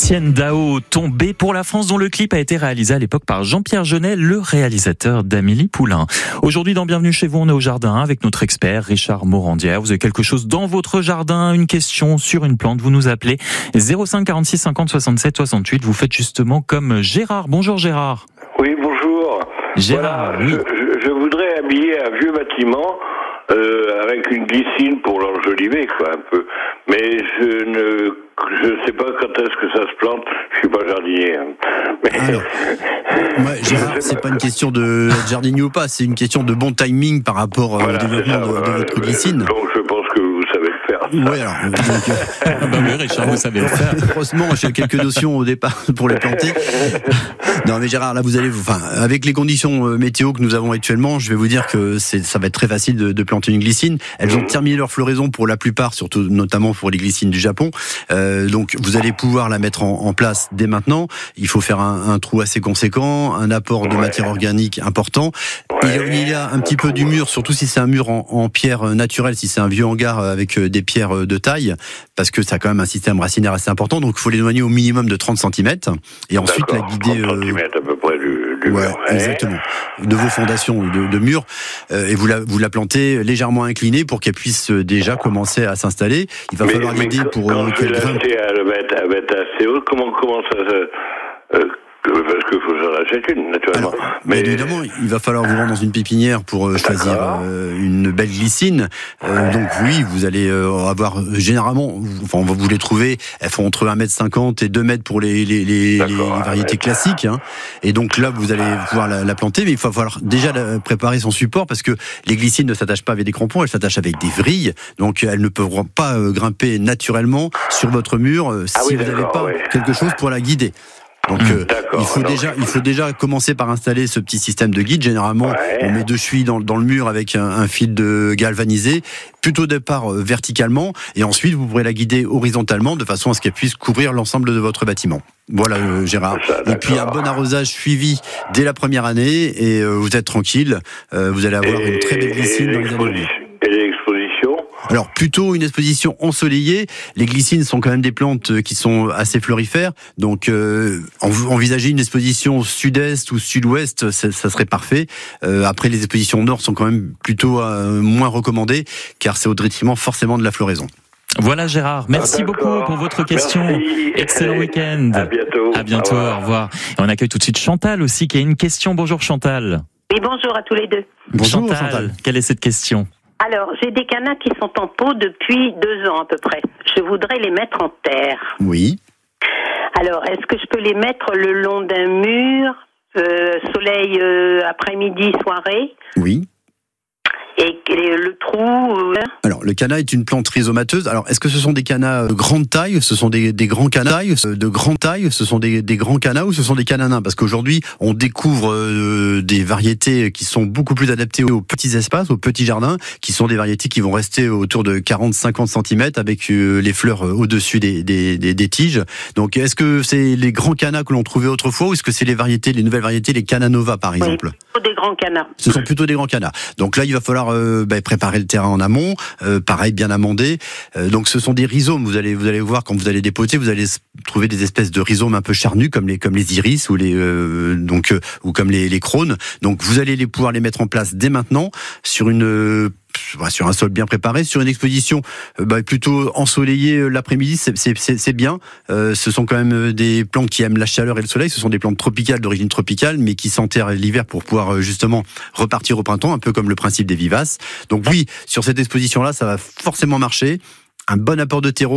Étienne Dao, Tombé pour la France, dont le clip a été réalisé à l'époque par Jean-Pierre Jeunet, le réalisateur d'Amélie Poulain. Aujourd'hui, dans Bienvenue chez vous, on est au jardin avec notre expert Richard Morandière. Vous avez quelque chose dans votre jardin, une question sur une plante, vous nous appelez 05 46 50 67 68. Vous faites justement comme Gérard. Bonjour Gérard. Oui, bonjour. Gérard, voilà, oui. Je voudrais habiller un vieux bâtiment avec une glycine pour l'enjoliver, quoi, un peu. Mais je sais pas quand est-ce que ça se plante. Je suis pas jardinier. Mais... Alors, Gérard, c'est pas une question de jardinier ou pas, c'est une question de bon timing par rapport au développement de votre glycine. Donc je pense que vous savez le faire. Oui, alors. Oui, Richard, vous savez le faire. Heureusement, j'ai quelques notions au départ pour les planter. Non, mais Gérard, là, avec les conditions météo que nous avons actuellement, je vais vous dire que ça va être très facile de planter une glycine. Elles ont terminé leur floraison pour la plupart, surtout notamment pour les glycines du Japon. Donc, vous allez pouvoir la mettre en place dès maintenant. Il faut faire un trou assez conséquent, un apport de matière organique important. Il y a un petit peu du mur, surtout si c'est un mur en pierre naturelle, si c'est un vieux hangar avec des pierres de taille, parce que ça a quand même un système racinaire assez important. Donc, il faut l'éloigner au minimum de 30 cm. Et ensuite, la guider... 30 cm à peu près du mur. Exactement. De vos fondations de mur. Et vous la plantez légèrement inclinée pour qu'elle puisse déjà commencer à s'installer. Il va falloir l'aider pour qu'elle grimpe. Elle va être assez haute. Comment ça parce qu'il faut que j'en achète une, naturellement. Alors, mais évidemment, il va falloir vous rendre dans une pépinière pour choisir une belle glycine. Donc oui, vous allez avoir généralement, vous les trouvez, elles font entre 1,50 m et 2 m pour les variétés classiques. Hein. Et donc là, vous allez pouvoir la planter, mais il va falloir déjà préparer son support parce que les glycines ne s'attachent pas avec des crampons, elles s'attachent avec des vrilles. Donc elles ne pourront pas grimper naturellement sur votre mur si vous n'avez pas quelque chose pour la guider. Donc il faut déjà commencer par installer ce petit système de guide. Généralement, on met 2 chevilles dans le mur avec un fil de galvanisé, plutôt départ verticalement, et ensuite vous pourrez la guider horizontalement de façon à ce qu'elle puisse couvrir l'ensemble de votre bâtiment. Voilà Gérard. Et puis un bon arrosage suivi dès la première année et vous êtes tranquille. Vous allez avoir une très belle glycine dans les années. Et l'exposition ? Alors plutôt une exposition ensoleillée. Les glycines sont quand même des plantes qui sont assez florifères, donc envisager une exposition sud-est ou sud-ouest, ça serait parfait. Après, les expositions nord sont quand même plutôt moins recommandées, car c'est au détriment forcément de la floraison. Voilà Gérard, merci beaucoup pour votre question. Merci. Excellent week-end. À bientôt. À bientôt, au revoir. Et on accueille tout de suite Chantal aussi qui a une question. Bonjour Chantal. Oui, bonjour à tous les deux. Bonjour Chantal. Quelle est cette question ? Alors, j'ai des canards qui sont en pot depuis 2 ans à peu près. Je voudrais les mettre en terre. Oui. Alors, est-ce que je peux les mettre le long d'un mur, soleil après-midi, soirée ? Oui. Et le trou... Alors, le canna est une plante rhizomateuse. Alors, est-ce que ce sont des cannas de grande taille ? Ce sont des grands cannas de grande taille ? Ce sont des grands cannas ou ce sont des cannas nains ? Parce qu'aujourd'hui, on découvre des variétés qui sont beaucoup plus adaptées aux petits espaces, aux petits jardins, qui sont des variétés qui vont rester autour de 40-50 cm avec les fleurs au-dessus des tiges. Donc, est-ce que c'est les grands cannas que l'on trouvait autrefois ou est-ce que c'est les nouvelles variétés, les cannas nova par exemple ? Oui, plutôt des grands canards. Ce sont plutôt des grands canards. Donc là, il va falloir préparer le terrain en amont, pareil, bien amendé. Donc ce sont des rhizomes. Vous allez voir quand vous allez dépoter, vous allez trouver des espèces de rhizomes un peu charnus comme les iris ou ou comme les crônes. Donc vous allez pouvoir les mettre en place dès maintenant sur un sol bien préparé, sur une exposition plutôt ensoleillée l'après-midi, c'est bien. Ce sont quand même des plantes qui aiment la chaleur et le soleil. Ce sont des plantes tropicales, d'origine tropicale, mais qui s'enterrent l'hiver pour pouvoir justement repartir au printemps, un peu comme le principe des vivaces. Donc oui, sur cette exposition-là, ça va forcément marcher. Un bon apport de terreau